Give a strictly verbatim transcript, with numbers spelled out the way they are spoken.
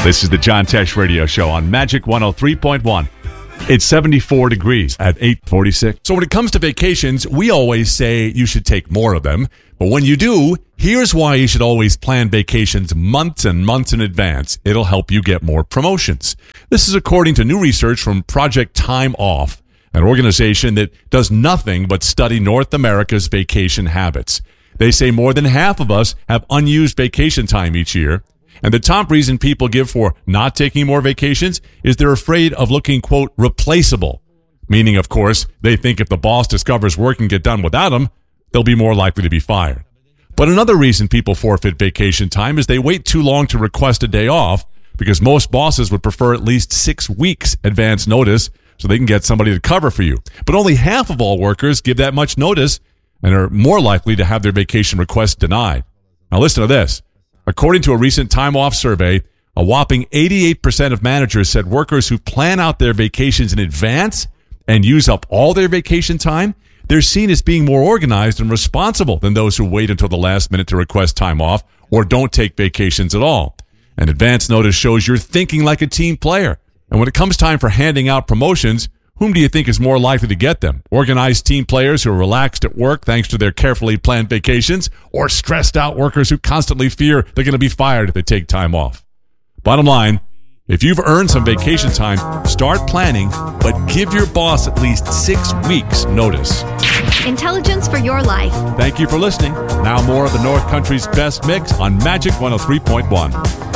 This is the John Tesh Radio Show on Magic one oh three point one. It's seventy-four degrees at eight forty-six. So when it comes to vacations, we always say you should take more of them. But when you do, here's why you should always plan vacations months and months in advance. It'll help you get more promotions. This is according to new research from Project Time Off, an organization that does nothing but study North America's vacation habits. They say more than half of us have unused vacation time each year. And the top reason people give for not taking more vacations is they're afraid of looking, quote, replaceable. Meaning, of course, they think if the boss discovers work can get done without them, they'll be more likely to be fired. But another reason people forfeit vacation time is they wait too long to request a day off, because most bosses would prefer at least six weeks advance notice so they can get somebody to cover for you. But only half of all workers give that much notice and are more likely to have their vacation request denied. Now listen to this. According to a recent Time Off survey, a whopping eighty-eight percent of managers said workers who plan out their vacations in advance and use up all their vacation time, they're seen as being more organized and responsible than those who wait until the last minute to request time off or don't take vacations at all. And advance notice shows you're thinking like a team player. And when it comes time for handing out promotions, whom do you think is more likely to get them? Organized team players who are relaxed at work thanks to their carefully planned vacations, or stressed out workers who constantly fear they're going to be fired if they take time off? Bottom line, if you've earned some vacation time, start planning, but give your boss at least six weeks notice. Intelligence for your life. Thank you for listening. Now more of the North Country's best mix on Magic one oh three point one.